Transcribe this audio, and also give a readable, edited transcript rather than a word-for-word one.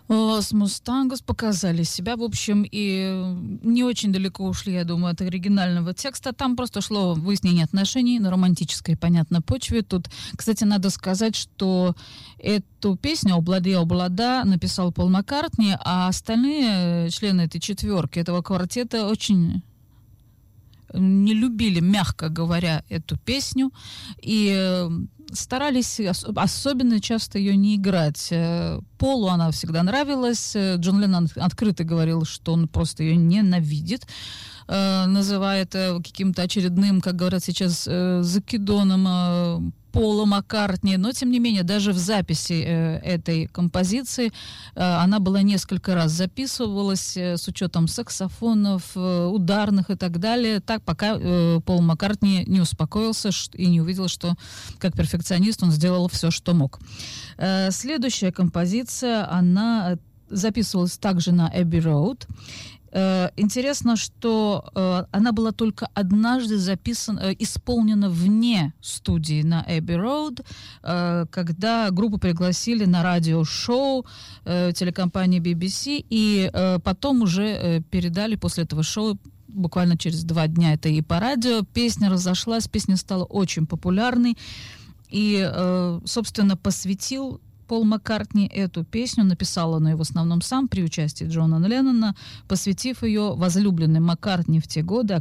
С Мустангус показали себя, в общем, и не очень далеко ушли, я думаю, от оригинального текста. Там просто шло выяснение отношений на романтической, понятной почве. Тут, кстати, надо сказать, что эту песню «Облади, облада» написал Пол Маккартни, а остальные члены этой четверки, этого квартета, очень не любили, мягко говоря, эту песню и старались особенно часто ее не играть. Полу она всегда нравилась. Джон Леннон открыто говорил, что он просто ее ненавидит, называя это каким-то очередным, как говорят сейчас, закидоном Пола Маккартни, но тем не менее даже в записи этой композиции она была несколько раз записывалась с учетом саксофонов, ударных и так далее, так пока Пол Маккартни не успокоился и не увидел, что как перфекционист он сделал все, что мог. Следующая композиция, она записывалась также на Abbey Road. Интересно, что она была только однажды исполнена вне студии на Abbey Road, когда группу пригласили на радиошоу телекомпании BBC, и потом уже передали после этого шоу буквально через 2 дня это и по радио. Песня разошлась, песня стала очень популярной, и, собственно, посвятил Пол Маккартни эту песню, написал он ее в основном сам при участии Джона Леннона, посвятив ее возлюбленной Маккартни в те годы,